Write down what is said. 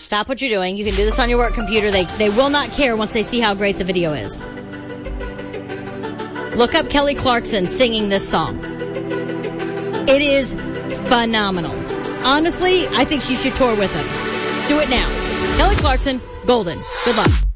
Stop what you're doing. You can do this on your work computer. They will not care once they see how great the video is. Look up Kelly Clarkson singing this song. It is phenomenal. Honestly, I think she should tour with him. Do it now. Kelly Clarkson, Golden. Good luck.